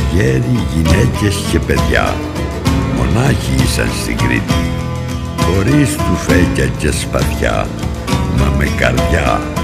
γέροι, γυναίκες και παιδιά, μονάχοι ήσαν στην Κρήτη, χωρίς τουφέκια και σπαθιά, μα με καρδιά